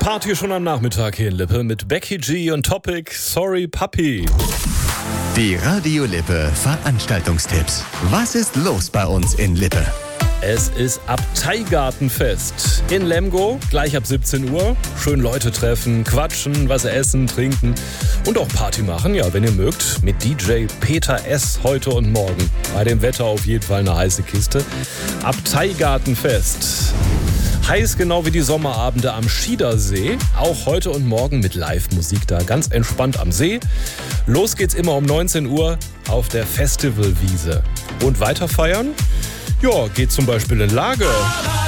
Party schon am Nachmittag hier in Lippe mit Becky G und Topic Sorry Puppy. Die Radio Lippe Veranstaltungstipps. Was ist los bei uns in Lippe? Es ist Abteigartenfest in Lemgo, gleich ab 17 Uhr. Schön Leute treffen, quatschen, was essen, trinken und auch Party machen, ja, wenn ihr mögt. Mit DJ Peter S. heute und morgen. Bei dem Wetter auf jeden Fall eine heiße Kiste. Abteigartenfest. Heiß genau wie die Sommerabende am Schiedersee. Auch heute und morgen mit Live-Musik da, ganz entspannt am See. Los geht's immer um 19 Uhr auf der Festivalwiese. Und weiter feiern? Ja, geht zum Beispiel in Lager.